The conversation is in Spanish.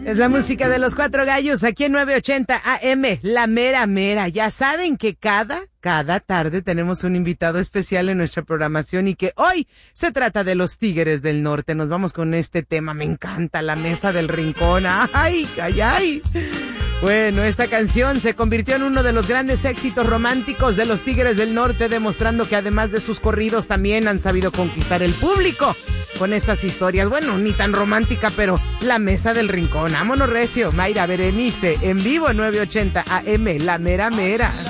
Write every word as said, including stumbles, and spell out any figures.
Es la música de los Cuatro Gallos aquí en nueve ochenta A M, la mera mera. Ya saben que cada, cada tarde tenemos un invitado especial en nuestra programación y que hoy se trata de los Tigres del Norte. Nos vamos con este tema, me encanta, la mesa del rincón. ¡Ay, ay, ay! Bueno, esta canción se convirtió en uno de los grandes éxitos románticos de los Tigres del Norte, demostrando que además de sus corridos también han sabido conquistar el público con estas historias. Bueno, ni tan romántica, pero la mesa del rincón. Vámonos recio, Mayra Berenice, en vivo en nueve ochenta A M, la mera mera.